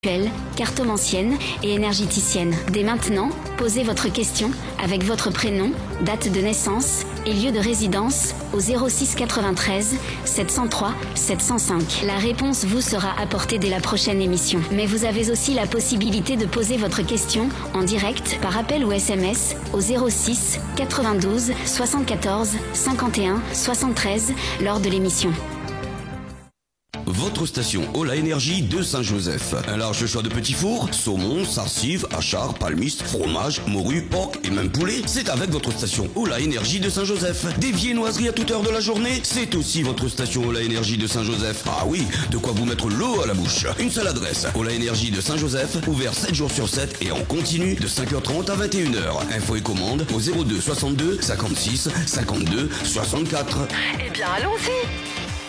cartomancienne et énergéticienne. Dès maintenant, posez votre question avec votre prénom, date de naissance et lieu de résidence au 06 93 703 705. La réponse vous sera apportée dès la prochaine émission. Mais vous avez aussi la possibilité de poser votre question en direct par appel ou SMS au 06 92 74 51 73 lors de l'émission. Votre station Ola Énergie de Saint-Joseph. Un large choix de petits fours, saumon, sarcive, achard, palmiste, fromage, morue, porc et même poulet. C'est avec votre station Ola Énergie de Saint-Joseph. Des viennoiseries à toute heure de la journée, c'est aussi votre station Ola Énergie de Saint-Joseph. Ah oui, de quoi vous mettre l'eau à la bouche. Une seule adresse, Ola Énergie de Saint-Joseph, ouvert 7 jours sur 7 et en continu de 5h30 à 21h. Info et commande au 02 62 56 52 64. Eh bien, allons-y!